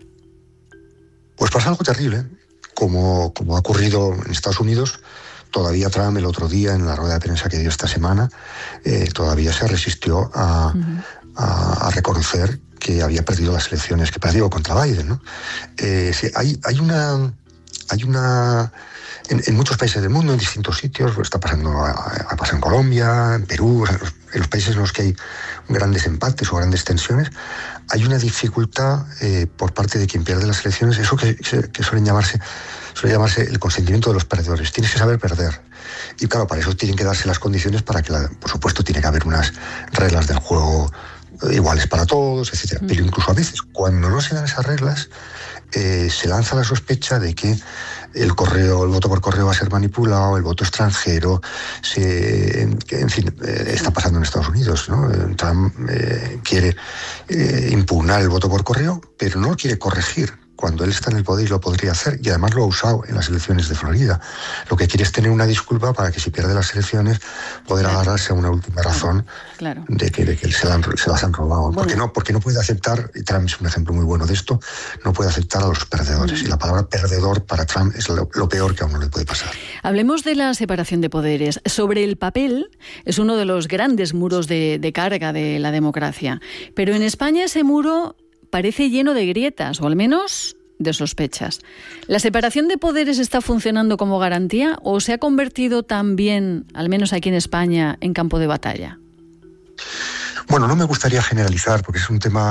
Pues pasa algo terrible, como, como ha ocurrido en Estados Unidos. Todavía Trump, el otro día, en la rueda de prensa que dio esta semana, eh, todavía se resistió a, uh-huh. a, a reconocer que había perdido las elecciones, que perdió contra Biden, ¿no? Eh, sí, hay, hay una... Hay una en, en muchos países del mundo, en distintos sitios, está pasando, ha pasado en Colombia, en Perú, en los, en los países en los que hay grandes empates o grandes tensiones, hay una dificultad eh, por parte de quien pierde las elecciones, eso que, que suelen llamarse, suele llamarse el consentimiento de los perdedores. Tienes que saber perder. Y claro, para eso tienen que darse las condiciones para que, la, por supuesto, tiene que haber unas reglas del juego iguales para todos, etcétera. Mm. Pero incluso a veces, cuando no se dan esas reglas, eh, se lanza la sospecha de que el correo, el voto por correo va a ser manipulado, el voto extranjero, se, en fin, eh, está pasando en Estados Unidos, ¿no? Trump eh, quiere eh, impugnar el voto por correo, pero no lo quiere corregir. Cuando él está en el poder y lo podría hacer, y además lo ha usado en las elecciones de Florida. Lo que quiere es tener una disculpa para que si pierde las elecciones poder claro. agarrarse a una última razón claro. de que, de que se, la han, se las han robado. Bueno. Porque no, porque no puede aceptar, y Trump es un ejemplo muy bueno de esto, no puede aceptar a los perdedores. Mm. Y la palabra perdedor para Trump es lo, lo peor que a uno le puede pasar. Hablemos de la separación de poderes. Sobre el papel es uno de los grandes muros de, de carga de la democracia. Pero en España ese muro parece lleno de grietas, o al menos de sospechas. ¿La separación de poderes está funcionando como garantía o se ha convertido también, al menos aquí en España, en campo de batalla? Bueno, no me gustaría generalizar porque es un tema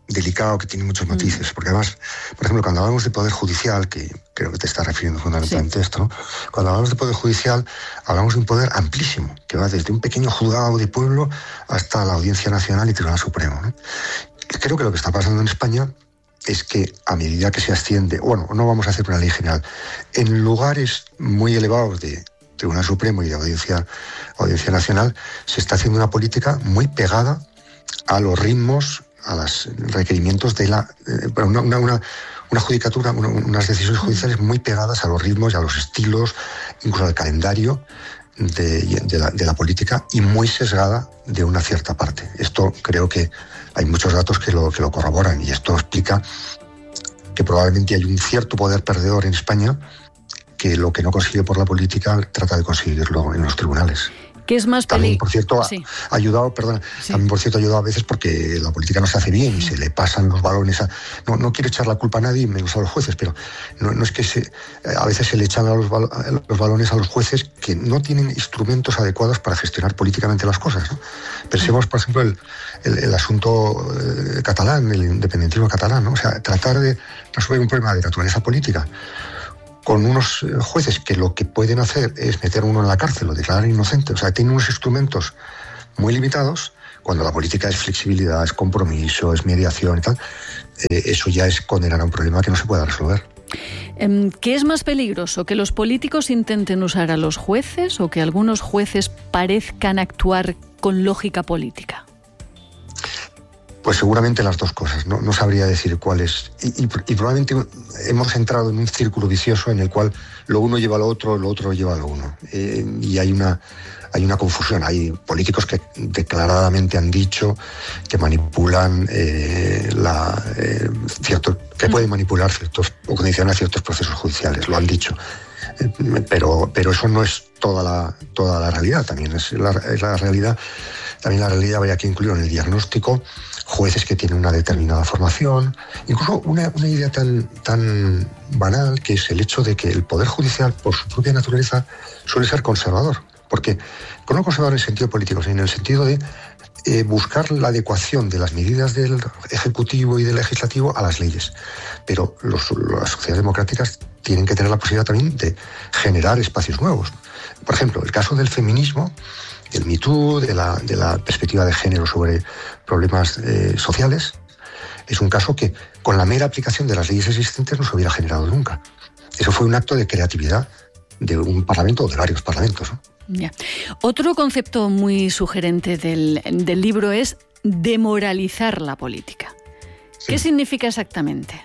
delicado, que tiene muchos matices, porque además, por ejemplo, cuando hablamos de poder judicial, que creo que te estás refiriendo fundamentalmente sí. a esto, ¿no? Cuando hablamos de poder judicial, hablamos de un poder amplísimo, que va desde un pequeño juzgado de pueblo hasta la Audiencia Nacional y Tribunal Supremo, ¿no? Creo que lo que está pasando en España es que a medida que se asciende, bueno, no vamos a hacer una ley general, en lugares muy elevados de Tribunal Supremo y de Audiencia, Audiencia Nacional, se está haciendo una política muy pegada a los ritmos, a los requerimientos de la... Eh, una, una, una, una judicatura, una, unas decisiones judiciales muy pegadas a los ritmos y a los estilos, incluso al calendario de, de, la, de la política, y muy sesgada de una cierta parte. Esto creo que hay muchos datos que lo, que lo corroboran, y esto explica que probablemente hay un cierto poder perdedor en España que lo que no consigue por la política trata de conseguirlo en los tribunales. ¿Qué es más peligroso? También, por cierto, sí. ha ayudado, perdón, sí. también, por cierto, ha ayudado a veces porque la política no se hace bien y se le pasan los balones a... No, no quiero echar la culpa a nadie, menos a los jueces, pero no, no es que se... A veces se le echan a los, bal, los balones a los jueces que no tienen instrumentos adecuados para gestionar políticamente las cosas, ¿no? Pensemos, por ejemplo, el, el, el asunto eh, catalán, el independentismo catalán, ¿no? O sea, tratar de resolver un problema de naturaleza política con unos jueces que lo que pueden hacer es meter a uno en la cárcel o declarar inocente. O sea, tienen unos instrumentos muy limitados, cuando la política es flexibilidad, es compromiso, es mediación y tal. Eh, eso ya es condenar a un problema que no se pueda resolver. ¿Qué es más peligroso? ¿Que los políticos intenten usar a los jueces o que algunos jueces parezcan actuar con lógica política? Pues seguramente las dos cosas, no, no sabría decir cuál es. Y, y, y probablemente hemos entrado en un círculo vicioso en el cual lo uno lleva a lo otro, lo otro lleva a lo uno. Eh, y hay una, hay una confusión. Hay políticos que declaradamente han dicho que manipulan eh, la, eh, cierto, que pueden manipular ciertos, o condicionar ciertos procesos judiciales, lo han dicho. Eh, pero, pero eso no es toda la, toda la realidad, también es la, es la realidad. También la realidad habría que incluir en el diagnóstico jueces que tienen una determinada formación, incluso una, una idea tan, tan banal, que es el hecho de que el Poder Judicial, por su propia naturaleza, suele ser conservador. Porque, no conservador en el sentido político, sino en el sentido de eh, buscar la adecuación de las medidas del Ejecutivo y del Legislativo a las leyes. Pero los, las sociedades democráticas tienen que tener la posibilidad también de generar espacios nuevos. Por ejemplo, el caso del feminismo, del Me Too, de la, de la perspectiva de género sobre problemas eh, sociales, es un caso que con la mera aplicación de las leyes existentes no se hubiera generado nunca. Eso fue un acto de creatividad de un parlamento o de varios parlamentos, ¿no? Ya. Otro concepto muy sugerente del, del libro es demoralizar la política. Sí. ¿Qué significa exactamente?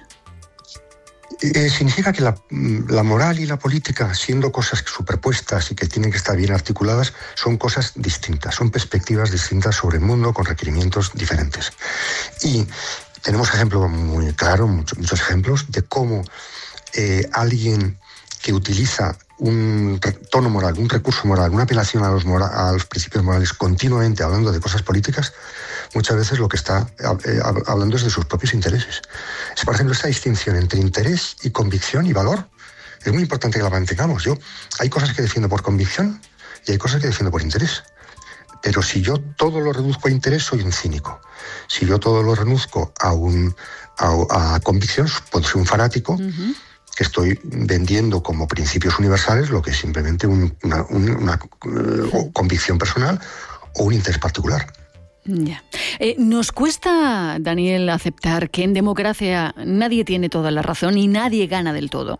Eh, significa que la, la moral y la política, siendo cosas superpuestas y que tienen que estar bien articuladas, son cosas distintas, son perspectivas distintas sobre el mundo con requerimientos diferentes. Y tenemos ejemplos muy claros, muchos, muchos ejemplos de cómo eh, alguien que utiliza un tono moral, un recurso moral, una apelación a los, mora, a los principios morales continuamente hablando de cosas políticas, muchas veces lo que está eh, hablando es de sus propios intereses. Es, por ejemplo, esta distinción entre interés y convicción y valor es muy importante que la mantengamos. Yo, hay cosas que defiendo por convicción y hay cosas que defiendo por interés. Pero si yo todo lo reduzco a interés, soy un cínico. Si yo todo lo reduzco a, un, a, a convicción, puedo ser un fanático, uh-huh, que estoy vendiendo como principios universales lo que es simplemente un, una, una, una uh, convicción personal o un interés particular. Ya. Eh, nos cuesta, Daniel, aceptar que en democracia nadie tiene toda la razón y nadie gana del todo.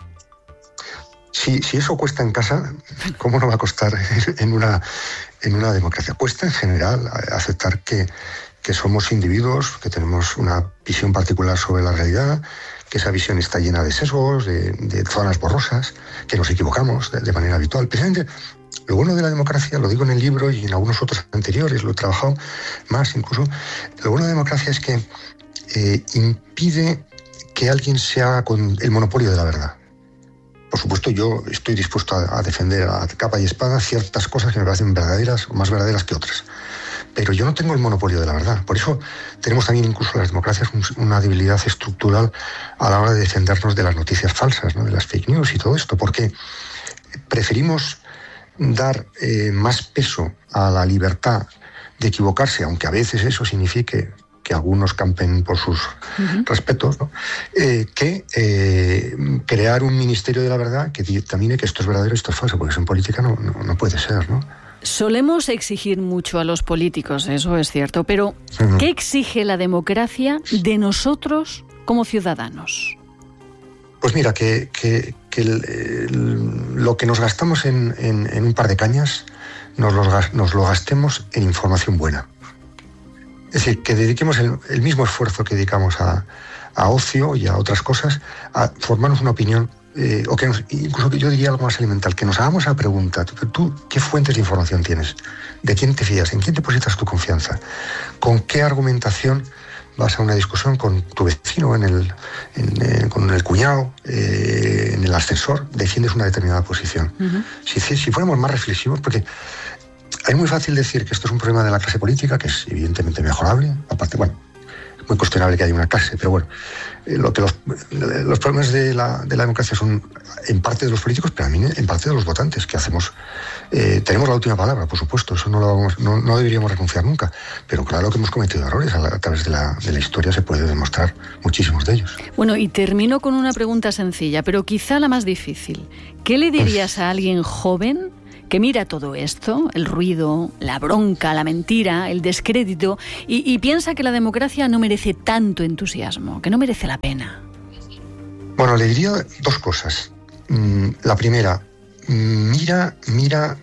Si, si eso cuesta en casa, ¿cómo no va a costar en una, en una democracia? Cuesta en general aceptar que, que somos individuos, que tenemos una visión particular sobre la realidad, que esa visión está llena de sesgos, de, de zonas borrosas, que nos equivocamos de, de manera habitual. Precisamente lo bueno de la democracia, lo digo en el libro y en algunos otros anteriores, lo he trabajado más incluso, lo bueno de la democracia es que eh, impide que alguien se haga con el monopolio de la verdad. Por supuesto, yo estoy dispuesto a, a defender a capa y espada ciertas cosas que me parecen verdaderas o más verdaderas que otras. Pero yo no tengo el monopolio de la verdad. Por eso tenemos también incluso las democracias una debilidad estructural a la hora de defendernos de las noticias falsas, ¿no? De las fake news y todo esto, porque preferimos dar eh, más peso a la libertad de equivocarse, aunque a veces eso signifique que algunos campen por sus uh-huh. respetos, ¿no? eh, que eh, crear un ministerio de la verdad que dictamine que esto es verdadero y esto es falso, porque eso en política no, no, no puede ser, ¿no? Solemos exigir mucho a los políticos, eso es cierto, pero uh-huh. ¿qué exige la democracia de nosotros como ciudadanos? Pues mira, que, que, que el, el, lo que nos gastamos en, en, en un par de cañas nos lo, nos lo gastemos en información buena. Es decir, que dediquemos el, el mismo esfuerzo que dedicamos a, a ocio y a otras cosas, a formarnos una opinión, eh, o que nos, incluso yo diría algo más elemental, que nos hagamos la pregunta, ¿tú, tú qué fuentes de información tienes? ¿De quién te fías? ¿En quién depositas tu confianza? ¿Con qué argumentación vas a una discusión con tu vecino, en el, en, eh, con el cuñado, eh, en el ascensor, defiendes una determinada posición? Uh-huh. Si, si fuéramos más reflexivos, porque es muy fácil decir que esto es un problema de la clase política, que es evidentemente mejorable, aparte, bueno, es muy cuestionable que haya una clase, pero bueno, eh, lo que los, los problemas de la, de la democracia son en parte de los políticos, pero también en parte de los votantes, que hacemos, eh, tenemos la última palabra, por supuesto, eso no, lo vamos, no, no deberíamos renunciar nunca, pero claro que hemos cometido errores, a, la, a través de la, de la historia se puede demostrar muchísimos de ellos. Bueno, y termino con una pregunta sencilla, pero quizá la más difícil. ¿Qué le dirías a alguien joven que mira todo esto, el ruido, la bronca, la mentira, el descrédito, y, y piensa que la democracia no merece tanto entusiasmo, que no merece la pena? Bueno, le diría dos cosas. La primera, mira, mira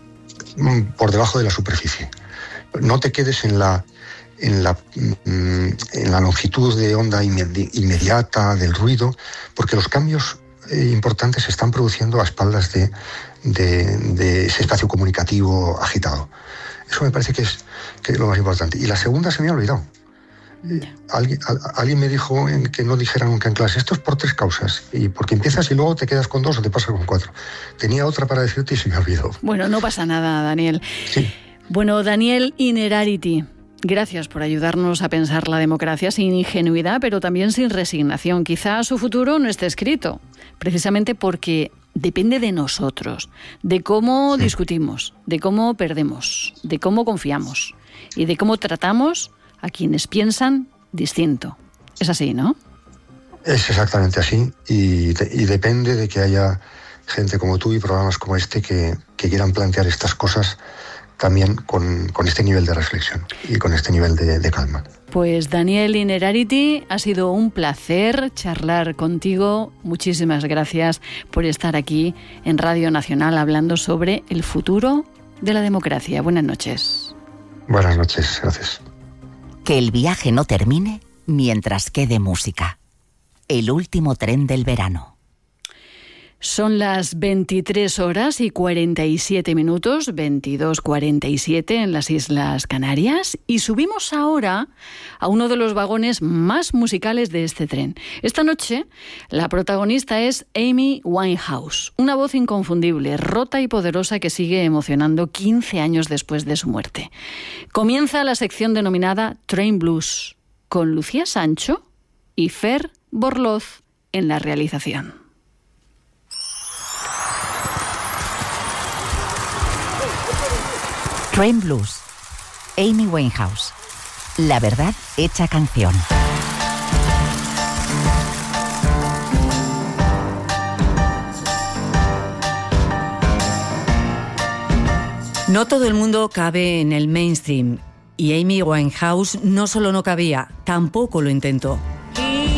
por debajo de la superficie. No te quedes en la, en la, en la longitud de onda inmediata del ruido, porque los cambios importantes se están produciendo a espaldas de, de, de ese espacio comunicativo agitado. Eso me parece que es, que es lo más importante. Y la segunda se me ha olvidado. Eh, alguien, a, alguien me dijo en, que no dijera nunca en clase, esto es por tres causas, y porque empiezas y luego te quedas con dos o te pasas con cuatro. Tenía otra para decirte y se me olvidó. Bueno, no pasa nada, Daniel. Sí. Bueno, Daniel Innerarity, gracias por ayudarnos a pensar la democracia sin ingenuidad, pero también sin resignación. Quizá su futuro no esté escrito, precisamente porque depende de nosotros, de cómo sí. discutimos, de cómo perdemos, de cómo confiamos y de cómo tratamos a quienes piensan distinto. Es así, ¿no? Es exactamente así, y, de, y depende de que haya gente como tú y programas como este que, que quieran plantear estas cosas también con, con este nivel de reflexión y con este nivel de, de calma. Pues Daniel Innerarity, ha sido un placer charlar contigo. Muchísimas gracias por estar aquí en Radio Nacional hablando sobre el futuro de la democracia. Buenas noches. Buenas noches, gracias. Que el viaje no termine mientras quede música. El último tren del verano. Son las veintitrés horas y cuarenta y siete minutos, veintidós cuarenta y siete en las Islas Canarias, y subimos ahora a uno de los vagones más musicales de este tren. Esta noche la protagonista es Amy Winehouse, una voz inconfundible, rota y poderosa que sigue emocionando quince años después de su muerte. Comienza la sección denominada Train Blues, con Lucía Sancho y Fer Borloz en la realización. Train Blues, Amy Winehouse. La verdad hecha canción. No todo el mundo cabe en el mainstream, y Amy Winehouse no solo no cabía, tampoco lo intentó.